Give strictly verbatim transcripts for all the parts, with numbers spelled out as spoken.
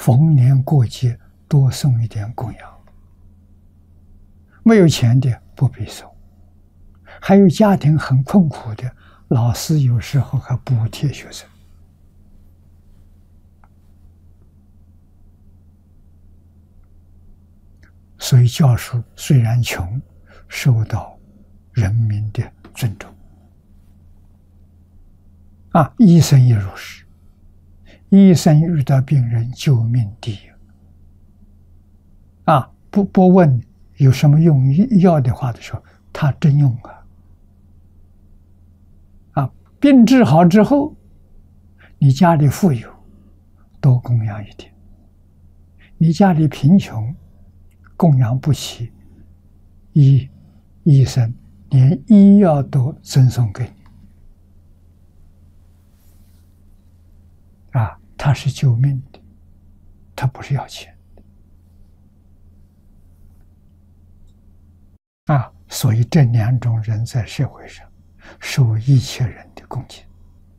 逢年过节多送一点供养。没有钱的不必送，还有家庭很困苦的，老师有时候还补贴学生。所以教书虽然穷，受到人民的尊重。啊，医生也如是。医生遇到病人，救命第一。啊，不不问有什么用药的话的时候，他真用啊。啊，病治好之后，你家里富有，多供养一点；你家里贫穷，供养不起，医医生连医药都赠送给你。啊，他是救命的，他不是要钱的。啊，所以这两种人在社会上受一切人的恭敬。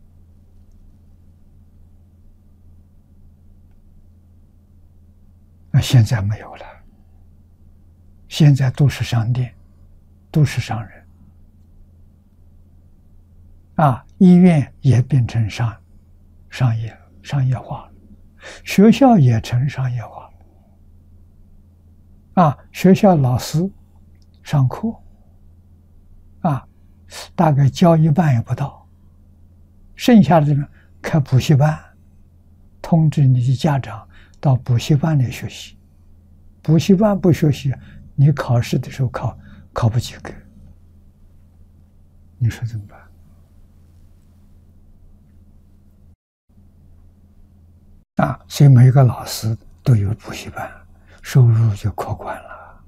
那现在没有了，现在都是商店，都是商人。啊，医院也变成商商业商业化了，学校也成商业化了。啊，学校老师上课，啊，大概教一半也不到，剩下的呢开补习班，通知你的家长到补习班来学习。补习班不学习，你考试的时候考考不及格，你说怎么办？啊，所以每个老师都有补习班，收入就可观了。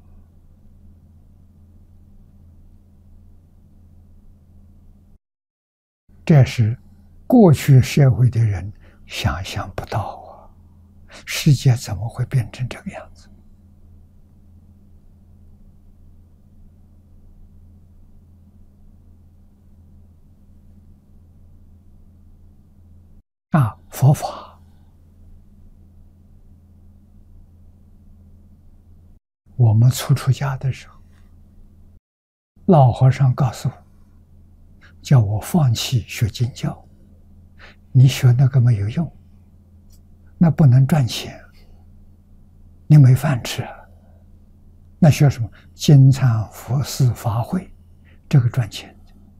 这是过去社会的人想象不到啊，世界怎么会变成这个样子？啊，佛法我们初出家的时候，老和尚告诉我，叫我放弃学经教，你学那个没有用，那不能赚钱，你没饭吃啊。那学什么？经忏佛事法会，这个赚钱。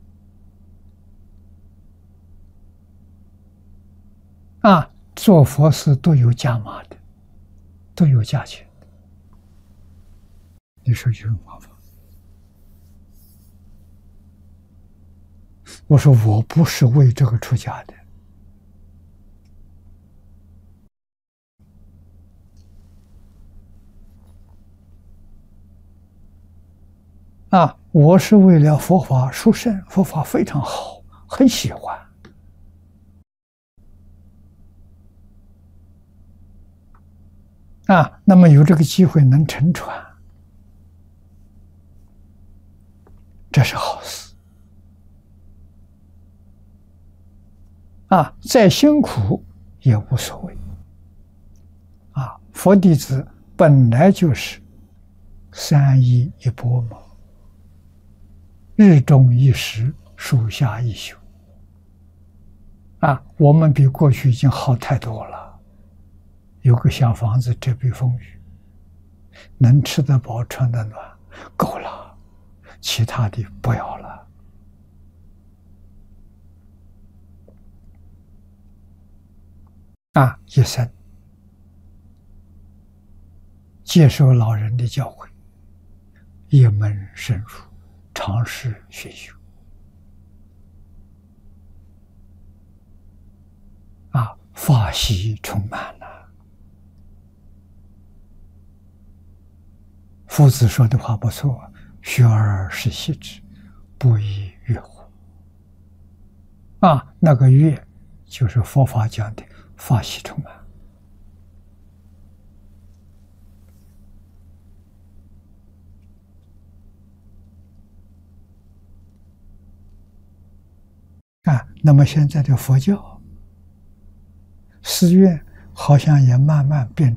啊，做佛事都有价码的，都有价钱的。你说有什么麻烦？我说我不是为这个出家的。啊，我是为了佛法殊胜，佛法非常好，很喜欢。啊，那么有这个机会能乘船，这是好事。啊，再辛苦也无所谓。啊，佛弟子本来就是三依一钵嘛，日中一时，树下一宿。啊，我们比过去已经好太多了。有个小房子遮蔽风雨，能吃得饱穿得暖，够了，其他的不要了。啊，一生接受老人的教诲，一门深入，尝试学修。啊，法喜充满了。夫子说的话不错，学而时习之，不亦说乎？啊，那个乐就是佛法讲的法喜充满。啊，那么现在的佛教寺院好像也慢慢变